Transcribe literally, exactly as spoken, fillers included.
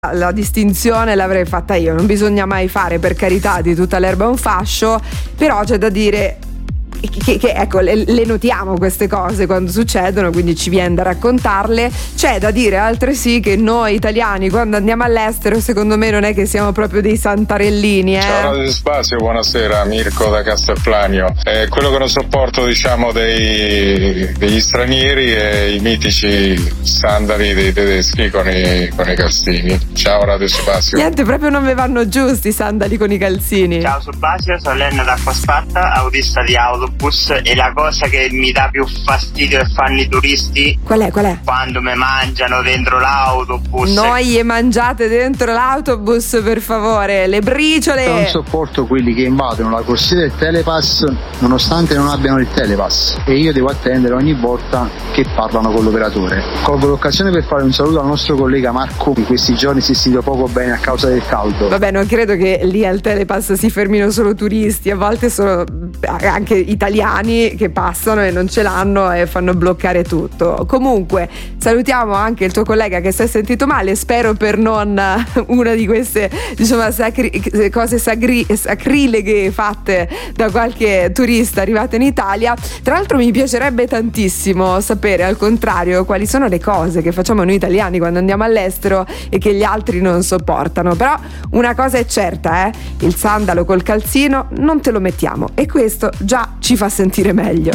La distinzione l'avrei fatta io, non bisogna mai fare, per carità, di tutta l'erba un fascio, però c'è da dire che, che ecco, le, le notiamo queste cose quando succedono, quindi ci viene da raccontarle. C'è da dire altresì che noi italiani quando andiamo all'estero, secondo me, non è che siamo proprio dei santarellini, eh? Ciao Radio Spazio, buonasera, Mirko da Castelplanio. Eh, quello che non sopporto, diciamo, dei, degli stranieri è i mitici sandali dei tedeschi con i, con i calzini. Ciao Radio Spazio. Niente, proprio non mi vanno giusti i sandali con i calzini. Ciao Subasio, sono Lenno da Acquaspatta, autista di autobus, e la cosa che mi dà più fastidio che fanno i turisti, qual è, qual è? Quando mi mangiano dentro l'autobus. Noi gli mangiate dentro l'autobus, per favore, le briciole. Non sopporto quelli che invadono la corsia del Telepass nonostante non abbiano il Telepass, e io devo attendere ogni volta che parlano con l'operatore. Colgo l'occasione per fare un saluto al nostro collega Marco, in questi giorni si è sentito poco bene a causa del caldo. Vabbè, non credo che lì al Telepass si fermino solo turisti, a volte sono anche italiani che passano e non ce l'hanno e fanno bloccare tutto. Comunque salutiamo anche il tuo collega che si è sentito male, spero per non una di queste, diciamo, sacri- cose sacri- sacrileghe fatte da qualche turista arrivato in Italia. Tra l'altro mi piacerebbe tantissimo sapere al contrario quali sono le cose che facciamo noi italiani quando andiamo all'estero e che gli altri non sopportano. Però una cosa è certa, eh? Il sandalo col calzino non te lo mettiamo, e questo già ci fa sentire meglio.